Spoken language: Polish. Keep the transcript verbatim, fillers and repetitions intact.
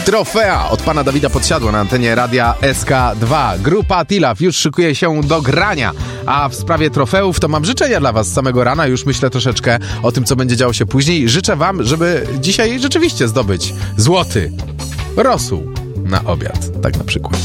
Trofea od pana Dawida Podsiadło na antenie Radia S K dwa. Grupa Tilaw już szykuje się do grania, a w sprawie trofeów to mam życzenia dla was z samego rana. Już myślę troszeczkę o tym, co będzie działo się później. Życzę wam, żeby dzisiaj rzeczywiście zdobyć złoty rosół na obiad, tak na przykład.